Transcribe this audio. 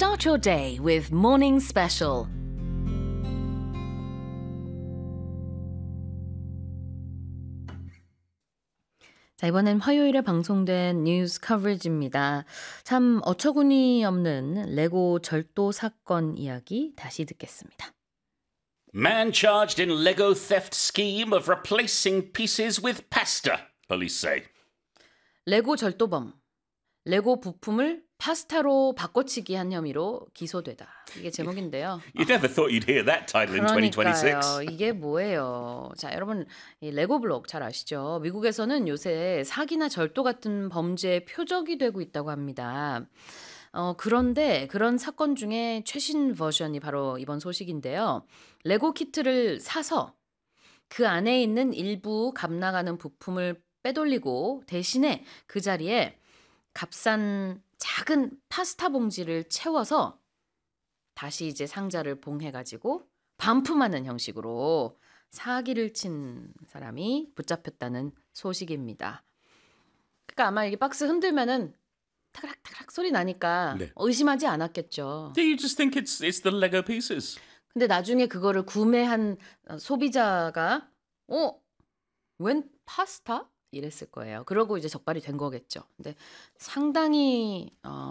Start your day with Morning Special. 자, 이번엔 화요일에 방송된 뉴스 커버리지입니다. 참 어처구니 없는 레고 절도 사건 이야기 다시 듣겠습니다. Man charged in Lego theft scheme of replacing pieces with pasta, police say. 레고 절도범, 레고 부품을 파스타로 바꿔치기 한 혐의로 기소되다. 이게 제목인데요. You never thought you'd hear that title in 2026. 그러니까요. 이게 뭐예요? 자, 여러분 이 레고 블록 잘 아시죠? 미국에서는 요새 사기나 절도 같은 범죄의 표적이 되고 있다고 합니다. 그런데 그런 사건 중에 최신 버전이 바로 이번 소식인데요. 레고 키트를 사서 그 안에 있는 일부 값 나가는 부품을 빼돌리고 대신에 그 자리에 값싼 작은 파스타 봉지를 채워서 다시 이제 상자를 봉해가지고 반품하는 형식으로 사기를 친 사람이 붙잡혔다는 소식입니다. 그러니까 아마 이게 박스 흔들면은 타그락타그락 소리 나니까 네. 의심하지 않았겠죠. Do you just think it's the Lego pieces? 근데 나중에 그거를 구매한 소비자가 웬 파스타? 이랬을 거예요. 그러고 이제 적발이 된 거겠죠. 근데 상당히